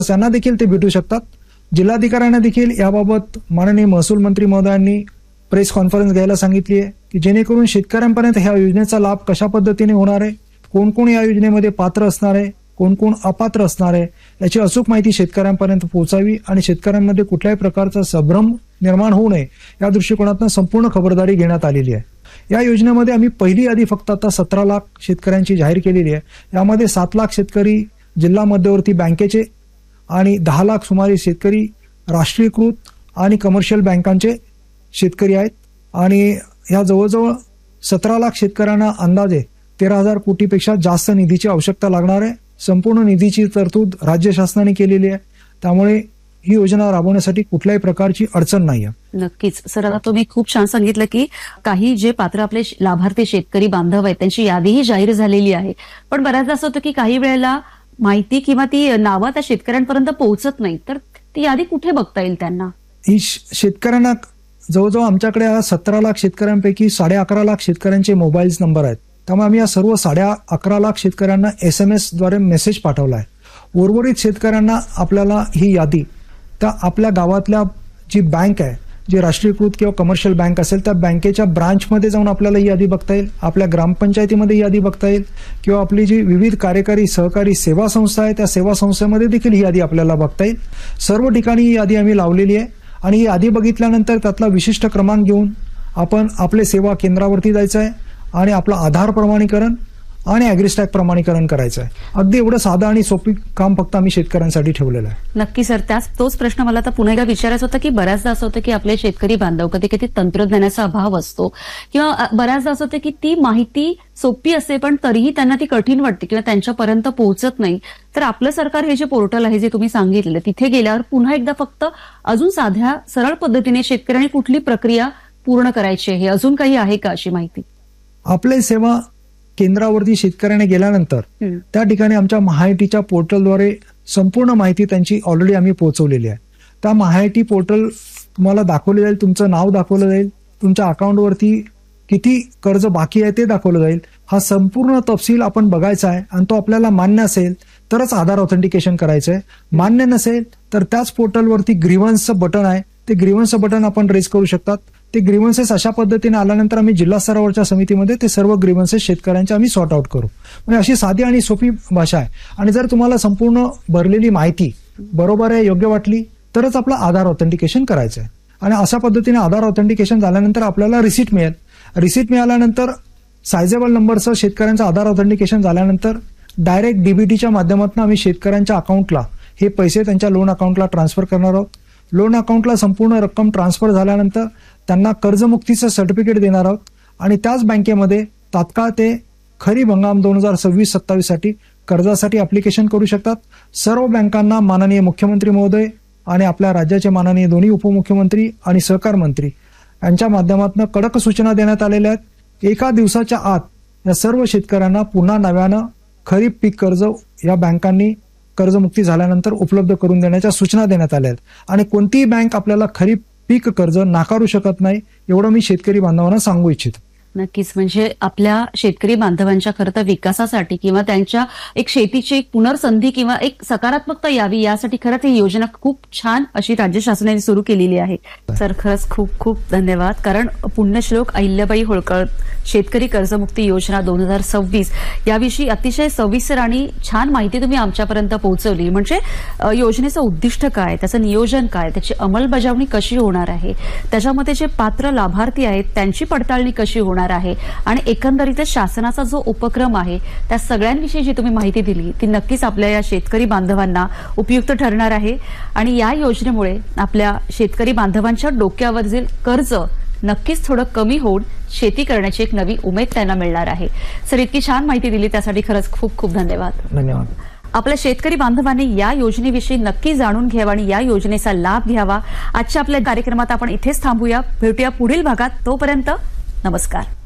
त्यांना देखील ते भेटू शकतात। जिल्हाधिकाऱ्यांना देखील याबाबत माननीय महसूल मंत्री महोदयांनी प्रेस कॉन्फरन्स घ्यायला सांगितली आहे की जेणेकरून शेतकऱ्यांपर्यंत ह्या योजनेचा लाभ कशा पद्धतीने होणार आहे, कोण कोण या योजनेमध्ये पात्र असणार आहे, कोण कोण अपात्र असणार आहे, याची अचूक माहिती शेतकऱ्यांपर्यंत पोहोचावी आणि शेतकऱ्यांमध्ये कुठल्याही प्रकारचा संभ्रम निर्माण होऊ नये या दृष्टिकोनातून संपूर्ण खबरदारी घेण्यात आलेली आहे। या योजनेमध्ये आम्ही पहिली यादी फक्त आता 17 लाख शेतकऱ्यांची जाहीर केलेली आहे। यामध्ये 7 लाख शेतकरी जिल्हा मध्यवर्ती बँकेचे आणि 10 लाख सुमारे शेतकरी राष्ट्रीयकृत आणि कमर्शियल बँकांचे शेतकरी आहेत आणि या जवळजवळ 17 लाख शेतकऱ्यांना अंदाजे 13,000 कोटीपेक्षा जास्त निधीची आवश्यकता लागणार आहे। संपूर्ण निधीची तरतूद राज्य शासनाने केलेली आहे, त्यामुळे ही योजना राबवण्यासाठी कुठल्याही प्रकारची अडचण नाही आहे। नक्कीच सर, आता तुम्ही खूप छान सांगितलं की काही जे पात्र आपले लाभार्थी शेतकरी बांधव आहेत त्यांची यादीही जाहीर झालेली आहे, पण बऱ्याचदा असं होतं की काही वेळेला माहिती किंवा ती नावं त्या शेतकऱ्यांपर्यंत पोहोचत नाही, तर ती यादी कुठे बघता येईल त्यांना? ही शेतकऱ्यांना जवळजवळ आमच्याकडे 17 लाख शेतकऱ्यांपैकी 11.5 लाख शेतकऱ्यांचे मोबाईल नंबर आहेत, त्यामुळे आम्ही या सर्व 11.5 लाख शेतकऱ्यांना SMS द्वारे मेसेज पाठवला आहे। उर्वरित शेतकऱ्यांना आपल्याला ही यादी त्या आपल्या गावातल्या जी बँक आहे, जी राष्ट्रीयकृत किंवा कमर्शियल बँक असेल त्या बँकेच्या ब्रांचमध्ये जाऊन आपल्याला ही यादी बघता येईल, आपल्या ग्रामपंचायतीमध्ये ही यादी बघता येईल किंवा आपली जी विविध कार्यकारी सहकारी सेवा संस्था आहे त्या सेवा संस्थेमध्ये देखील ही यादी आपल्याला बघता येईल। सर्व ठिकाणी ही यादी आम्ही लावलेली आहे आणि ही यादी बघितल्यानंतर त्यातला विशिष्ट क्रमांक घेऊन आपण आपले सेवा केंद्रावरती जायचं आहे आणि आपलं आधार प्रमाणीकरण आणि ॲग्रीस्टॅग प्रमाणीकरण करायचं आहे। अगदी एवढं साधं आणि सोपी काम फक्त आम्ही शेतकऱ्यांसाठी ठेवलेलं आहे। नक्की सर, तोच प्रश्न मला आता पुन्हा एकदा विचारायचा होता की बऱ्याचदा असं होतं की आपले शेतकरी बांधव कधी कधी तंत्रज्ञानाचा अभाव असतो किंवा बऱ्याचदा असं होतं की ती माहिती सोपी असते पण तरीही त्यांना ती कठीण वाटते किंवा त्यांच्यापर्यंत पोहोचत नाही, तर आपलं सरकार हे जे पोर्टल आहे जे तुम्ही सांगितलं तिथे गेल्यावर पुन्हा एकदा फक्त अजून साध्या सरळ पद्धतीने शेतकऱ्यांनी कुठली प्रक्रिया पूर्ण करायची आहे, अजून काही आहे का अशी माहिती? आपले सेवा केंद्रावरती शेतकऱ्याने गेल्यानंतर त्या ठिकाणी आमच्या महाआयटीच्या पोर्टलद्वारे संपूर्ण माहिती त्यांची ऑलरेडी आम्ही पोहोचवलेली आहे। त्या महाआयटी पोर्टल तुम्हाला दाखवले जाईल, तुमचं नाव दाखवलं जाईल, तुमच्या अकाउंटवरती किती कर्ज बाकी आहे ते दाखवलं जाईल। हा संपूर्ण तपशील आपण बघायचा आहे आणि तो आपल्याला मान्य असेल तरच आधार ऑथेंटिकेशन करायचं आहे, मान्य नसेल तर त्याच पोर्टलवरती ग्रीव्हन्सचं बटन आहे, ते ग्रीव्हन्सचं बटन आपण रेज करू शकतात। ते ग्रीव्हन्सेस अशा पद्धतीने आल्यानंतर आम्ही जिल्हा स्तरावरच्या समितीमध्ये ते सर्व ग्रीव्हन्सेस शेतकऱ्यांचे आम्ही सॉर्ट आउट करू। म्हणजे अशी साधी आणि सोपी भाषा आहे आणि जर तुम्हाला संपूर्ण भरलेली माहिती बरोबर आहे, योग्य वाटली तरच आपलं आधार ऑथेंटिकेशन करायचं आहे आणि अशा पद्धतीने आधार ऑथेंटिकेशन झाल्यानंतर आपल्याला रिसीट मिळेल। रिसीट मिळाल्यानंतर सायझेबल नंबरचं शेतकऱ्यांचं आधार ऑथेंटिकेशन झाल्यानंतर डायरेक्ट डीबीटीच्या माध्यमातून आम्ही शेतकऱ्यांच्या अकाउंटला हे पैसे त्यांच्या लोन अकाउंटला ट्रान्सफर करणार आहोत। लोन अकाउंटला संपूर्ण रक्कम ट्रान्सफर झाल्यानंतर त्यांना कर्जमुक्तीचं सर्टिफिकेट देणार आहोत आणि त्याच बँकेमध्ये तात्काळ ते खरीप हंगाम 2026-27 साठी कर्जासाठी ऍप्लिकेशन करू शकतात। सर्व बँकांना माननीय मुख्यमंत्री महोदय आणि आपल्या राज्याचे माननीय दोन्ही उपमुख्यमंत्री आणि सहकार मंत्री यांच्या माध्यमातून कडक सूचना देण्यात आलेल्या आहेत। एका दिवसाच्या आत या सर्व शेतकऱ्यांना पुन्हा नव्यानं खरीप पीक कर्ज या बँकांनी कर्जमुक्ती झाल्यानंतर उपलब्ध करून देण्याच्या सूचना देण्यात आल्या आहेत आणि कोणतीही बँक आपल्याला खरीप पीक कर्ज नाकारू शकत नाही, एवढं मी शेतकरी बांधवांना सांगू इच्छितो। नक्कीच, म्हणजे आपल्या शेतकरी बांधवांच्या खरं तर विकासासाठी किंवा त्यांच्या एक शेतीची एक पुनर्संधी किंवा एक सकारात्मकता यावी यासाठी खरंच ही योजना खूप छान अशी राज्य शासनाने सुरू केलेली आहे। सर खरंच खूप खूप धन्यवाद, कारण पुण्यश्लोक अहिल्याबाई होळकर शेतकरी कर्जमुक्ती योजना 2026 याविषयी अतिशय सविस्तर आणि छान माहिती तुम्ही आमच्यापर्यंत पोहोचवली। म्हणजे योजनेचं उद्दिष्ट काय, त्याचं नियोजन काय, त्याची अंमलबजावणी कशी होणार आहे, त्याच्यामध्ये जे पात्र लाभार्थी आहेत त्यांची पडताळणी कशी होणार आहे आणि एकंदरीतच शासनाचा जो उपक्रम आहे त्या सगळ्यांविषयी जी तुम्ही माहिती दिली ती नक्कीच आपल्या या शेतकरी बांधवांना उपयुक्त ठरणार आहे आणि या योजनेमुळे आपल्या शेतकरी बांधवांच्या डोक्यावरील कर्ज नक्कीच थोडं कमी होऊन शेती करण्याची एक नवी उमेद त्यांना मिळणार आहे। सर इतकी छान माहिती दिली त्यासाठी खरंच खूप खूप धन्यवाद। धन्यवाद। आपल्या शेतकरी बांधवांनी या योजनेविषयी नक्की जाणून घ्यावा आणि या योजनेचा लाभ घ्यावा। आजच्या आपल्या कार्यक्रमात आपण इथेच थांबूया, भेटूया पुढील भागात, तोपर्यंत नमस्कार।